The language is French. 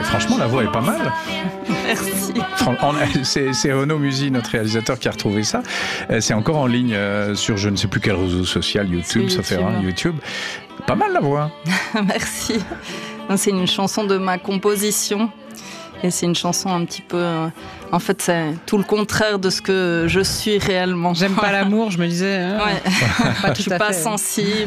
franchement, la voix est pas mal. Merci. C'est Renaud Musy, notre réalisateur, qui a retrouvé ça. C'est encore en ligne sur je ne sais plus quel réseau social, YouTube, ça fait rien, YouTube. Pas mal la voix. Merci. C'est une chanson de ma composition. Et c'est une chanson un petit peu... en fait, c'est tout le contraire de ce que je suis réellement. J'aime pas l'amour, je me disais. Ouais. Je suis pas sensible.